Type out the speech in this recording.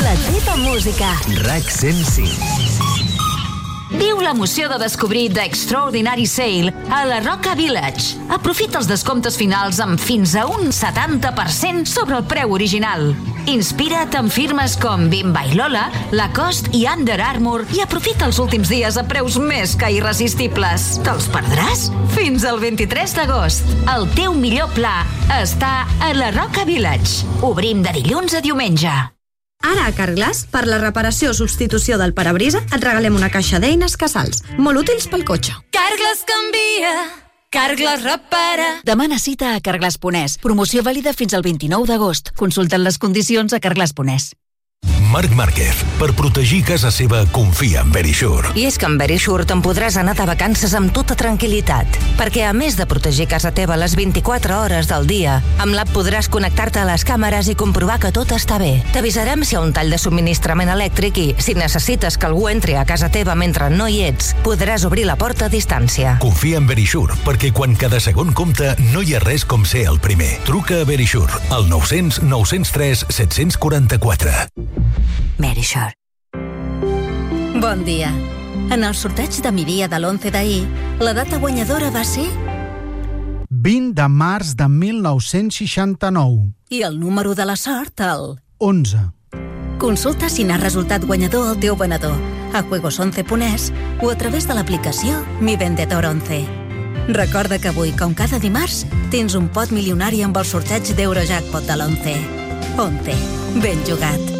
La teva música. RAC 105. Viu l'emoció de descobrir The Extraordinary Sale a la Roca Village. Aprofita els descomptes finals amb fins a un 70% sobre el preu original. Inspira't en firmes com Bimba i Lola, Lacoste i Under Armour i aprofita els últims dies a preus més que irresistibles. Te'ls perdràs? Fins al 23 d'agost. El teu millor pla està a la Roca Village. Obrim de dilluns a diumenge. Ara a Carglass, per la reparació o substitució del parabrisa, et regalem una caixa d'eines Casals, molt útils pel cotxe. Carglass canvia, Carglass repara. Demana cita a Carglass.es. Promoció vàlida fins al 29 d'agost. Consulta't les condicions a Carglass.es. Marc Márquez, per protegir casa seva, confia en Verisure. I és que amb Verisure te'n podràs anar de vacances amb tota tranquil·litat, perquè a més de protegir casa teva les 24 hores del dia, amb l'app podràs connectar-te a les càmeres i comprovar que tot està bé. T'avisarem si hi ha un tall de subministrament elèctric i, si necessites que algú entri a casa teva mentre no hi ets, podràs obrir la porta a distància. Confia en Verisure, perquè quan cada segon compta, no hi ha res com ser el primer. Truca a Verisure, al 900 903 744. Verisure. Bon dia. En el sorteig de migdia de l'11 d'ahir, la data guanyadora va ser 20 de març de 1969. i el número de la sort, el 11. Consulta si n'ha resultat guanyador el teu venedor a juegos11.es o a través de l'aplicació Mi Vendedor 11. Recorda que avui, com cada dimarts, tens un pot milionari amb el sorteig d'Eurojackpot de l'11. 11. Ben jugat.